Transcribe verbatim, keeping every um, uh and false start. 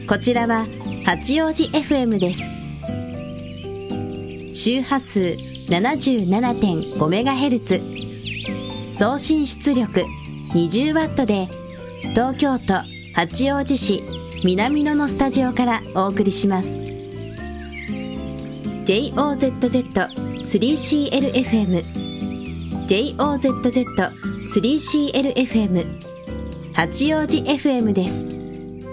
こちらは八王子 エフエム です。周波数 ななじゅうななてんごメガヘルツ、送信出力 にじゅうワット で東京都八王子市南野のスタジオからお送りします。 ジェイオーゼットゼットスリーシーエルエフエム ジェイオーゼットゼットスリーシーエルエフエム 八王子 エフエム です。